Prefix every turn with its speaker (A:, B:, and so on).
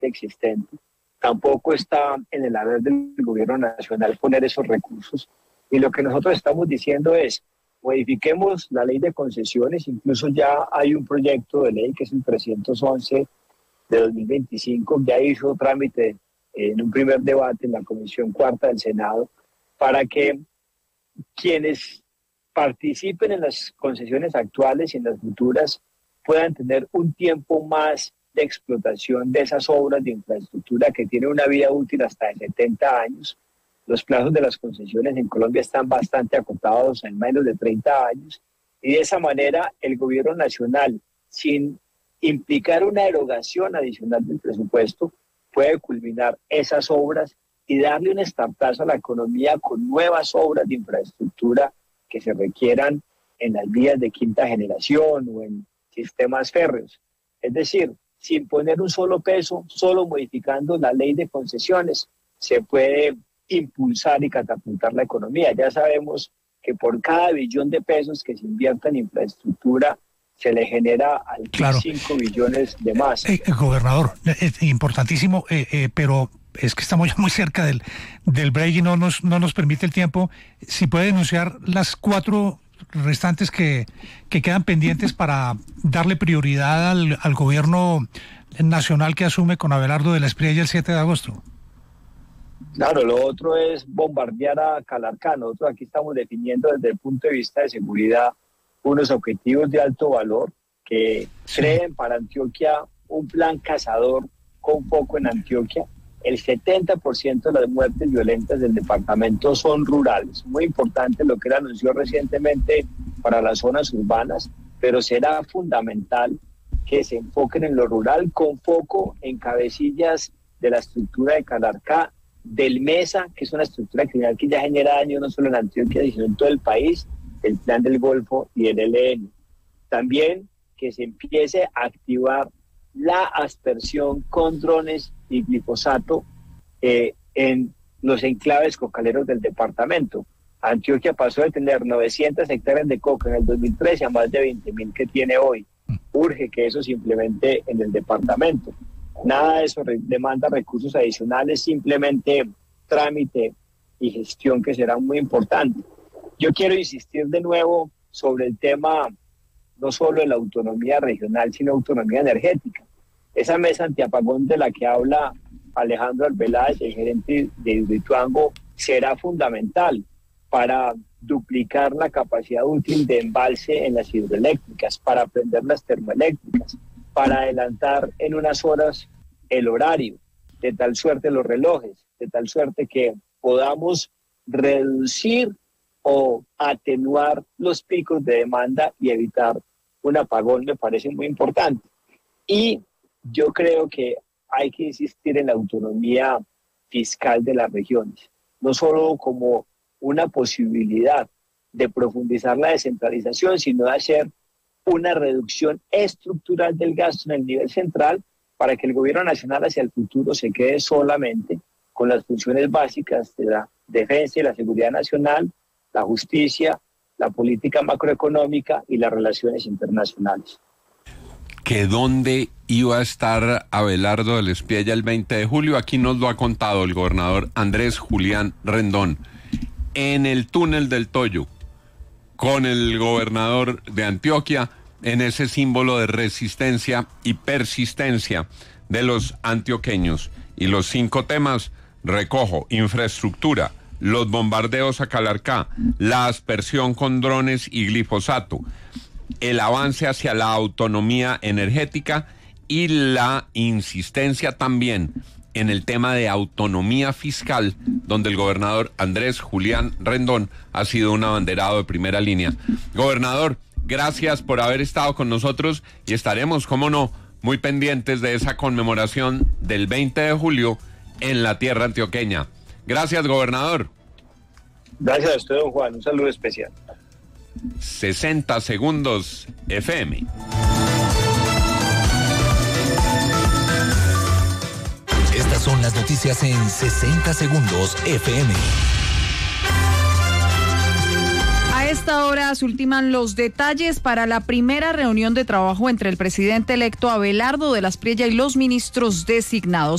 A: existente. Tampoco está en el haber del gobierno nacional poner esos recursos. Y lo que nosotros estamos diciendo es, modifiquemos la ley de concesiones. Incluso ya hay un proyecto de ley que es el 311 de 2025, ya hizo trámite en un primer debate en la Comisión Cuarta del Senado, para que quienes participen en las concesiones actuales y en las futuras puedan tener un tiempo más de explotación de esas obras de infraestructura que tienen una vida útil hasta de 70 años. Los plazos de las concesiones en Colombia están bastante acotados, en menos de 30 años, y de esa manera el gobierno nacional, sin implicar una erogación adicional del presupuesto, puede culminar esas obras y darle un estartazo a la economía con nuevas obras de infraestructura que se requieran en las vías de quinta generación o en sistemas férreos. Es decir, sin poner un solo peso, solo modificando la ley de concesiones, se puede impulsar y catapultar la economía. Ya sabemos que por cada billón de pesos que se invierta en infraestructura, se le genera al 5 billones de más.
B: Gobernador, importantísimo, pero es que estamos ya muy cerca del break y no nos permite el tiempo. Si puede denunciar las 4 restantes que quedan pendientes para darle prioridad al gobierno nacional que asume con Abelardo de la Espriella el 7 de agosto.
A: Claro, lo otro es bombardear a Calarcá. Nosotros aquí estamos definiendo desde el punto de vista de seguridad unos objetivos de alto valor que creen para Antioquia un plan cazador con foco en Antioquia. El 70% de las muertes violentas del departamento son rurales. Muy importante lo que él anunció recientemente para las zonas urbanas, pero será fundamental que se enfoquen en lo rural con foco en cabecillas de la estructura de Calarcá, del MESA, que es una estructura criminal que ya genera daño no solo en Antioquia, sino en todo el país, el Plan del Golfo y el ELN. También que se empiece a activar la aspersión con drones y glifosato en los enclaves cocaleros del departamento. Antioquia pasó de tener 900 hectáreas de coca en el 2013 a más de 20.000 que tiene hoy. Urge que eso se implemente en el departamento. Nada de eso demanda recursos adicionales, simplemente trámite y gestión, que será muy importante. Yo quiero insistir de nuevo sobre el tema no solo de la autonomía regional, sino autonomía energética. Esa mesa antiapagón de la que habla Alejandro Arbeláez, el gerente de Hidroituango, será fundamental para duplicar la capacidad útil de embalse en las hidroeléctricas, para prender las termoeléctricas, para adelantar en unas horas el horario, de tal suerte los relojes, de tal suerte que podamos reducir o atenuar los picos de demanda y evitar un apagón. Me parece muy importante. Y yo creo que hay que insistir en la autonomía fiscal de las regiones, no solo como una posibilidad de profundizar la descentralización, sino de hacer una reducción estructural del gasto en el nivel central para que el gobierno nacional hacia el futuro se quede solamente con las funciones básicas de la defensa y la seguridad nacional, la justicia, la política macroeconómica y las relaciones internacionales.
C: ¿Que dónde iba a estar Abelardo de la Espriella el 20 de julio? Aquí nos lo ha contado el gobernador Andrés Julián Rendón. En el túnel del Toyo, con el gobernador de Antioquia, en ese símbolo de resistencia y persistencia de los antioqueños. Y los 5 temas, recojo: infraestructura, los bombardeos a Calarcá, la aspersión con drones y glifosato, el avance hacia la autonomía energética y la insistencia también en el tema de autonomía fiscal, donde el gobernador Andrés Julián Rendón ha sido un abanderado de primera línea. Gobernador, gracias por haber estado con nosotros y estaremos, cómo no, muy pendientes de esa conmemoración del 20 de julio en la tierra antioqueña. Gracias, gobernador.
A: Gracias a usted, don Juan. Un saludo especial.
C: 60 segundos FM.
D: Estas son las noticias en 60 segundos FM.
E: esta hora se ultiman los detalles para la primera reunión de trabajo entre el presidente electo Abelardo de la Espriella y los ministros designados.